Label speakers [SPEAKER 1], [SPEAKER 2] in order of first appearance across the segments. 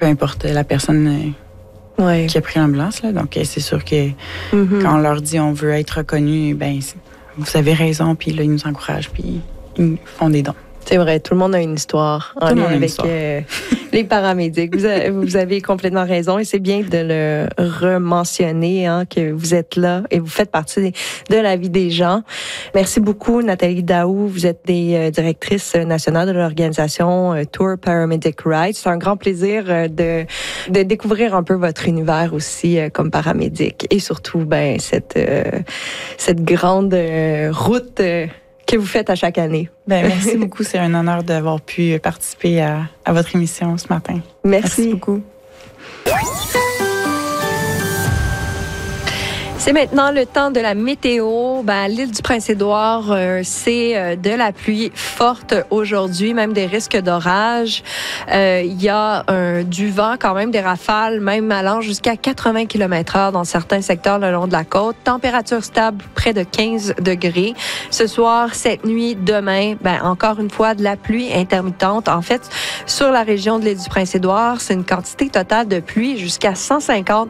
[SPEAKER 1] peu importe la personne qui a pris l'ambulance. Là. Donc, c'est sûr que quand on leur dit on veut être reconnu, ben vous avez raison, puis là, ils nous encouragent, puis ils font des dons.
[SPEAKER 2] C'est vrai, tout le monde a une histoire en lien avec les paramédics. Vous avez complètement raison et c'est bien de le rementionner que vous êtes là et vous faites partie de la vie des gens. Merci beaucoup, Nathalie Daou. Vous êtes des directrices nationales de l'organisation Tour Paramedic Ride. C'est un grand plaisir de découvrir un peu votre univers aussi comme paramédic et surtout cette grande route que vous faites à chaque année.
[SPEAKER 1] Merci beaucoup. C'est un honneur d'avoir pu participer à votre émission ce matin.
[SPEAKER 2] Merci
[SPEAKER 1] beaucoup.
[SPEAKER 2] C'est maintenant le temps de la météo. À l'île du Prince-Édouard, c'est de la pluie forte aujourd'hui, même des risques d'orage. Il y a du vent, quand même des rafales, même allant jusqu'à 80 km/h dans certains secteurs le long de la côte. Température stable, près de 15 degrés. Ce soir, cette nuit, demain, encore une fois, de la pluie intermittente. En fait, sur la région de l'île du Prince-Édouard, c'est une quantité totale de pluie jusqu'à 150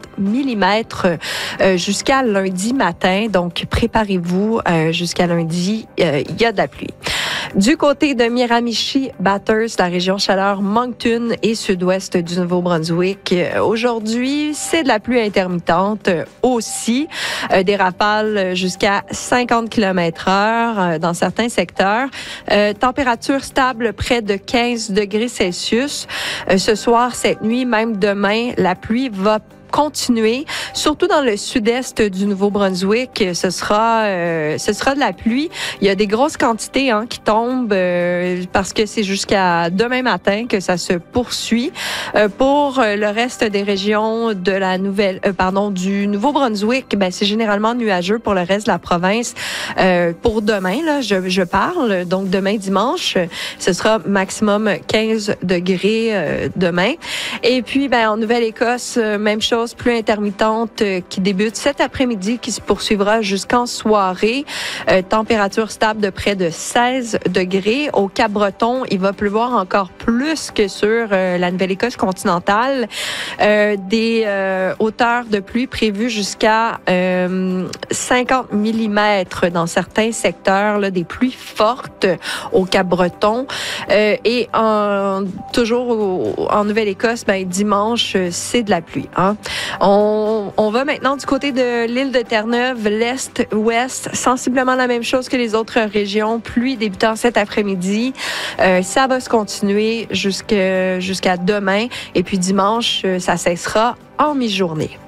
[SPEAKER 2] mm jusqu'à lundi matin. Donc, préparez-vous jusqu'à lundi. Il y a de la pluie. Du côté de Miramichi, Bathurst, la région chaleur Moncton et sud-ouest du Nouveau-Brunswick, aujourd'hui, c'est de la pluie intermittente aussi. Des rafales jusqu'à 50 km/h dans certains secteurs. Température stable près de 15 degrés Celsius. Ce soir, cette nuit, même demain, la pluie va continuer, surtout dans le sud-est du Nouveau-Brunswick. Ce sera de la pluie. Il y a des grosses quantités qui tombent parce que c'est jusqu'à demain matin que ça se poursuit. Pour le reste des régions de du Nouveau-Brunswick, c'est généralement nuageux pour le reste de la province. Pour demain, là, je parle, donc demain dimanche, ce sera maximum 15 degrés demain. Et puis, en Nouvelle-Écosse, même chose, pluie intermittente qui débute cet après-midi, qui se poursuivra jusqu'en soirée. Température stable de près de 16 degrés. Au Cap-Breton, il va pleuvoir encore plus que sur la Nouvelle-Écosse continentale. Des hauteurs de pluie prévues jusqu'à 50 mm dans certains secteurs, là, des pluies fortes au Cap-Breton. Et toujours en Nouvelle-Écosse, dimanche, c'est de la pluie. On va maintenant du côté de l'île de Terre-Neuve, l'est, ouest, sensiblement la même chose que les autres régions. Pluie débutant cet après-midi. Ça va se continuer jusqu'à demain. Et puis dimanche, ça cessera en mi-journée.